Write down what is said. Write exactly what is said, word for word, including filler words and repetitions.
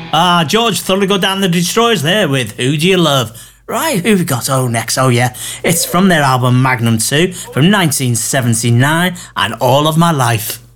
Ah, George Thorogood and the Destroyers there with Who Do You Love? Right, who we got? Oh, next. Oh, yeah. It's from their album Magnum two from nineteen seventy-nine and All of My Life.